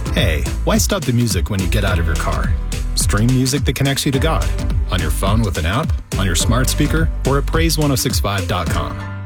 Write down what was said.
Hey, why stop the music when you get out of your car? Stream music that connects you to God on your phone with an app, on your smart speaker, or at praise1065.com.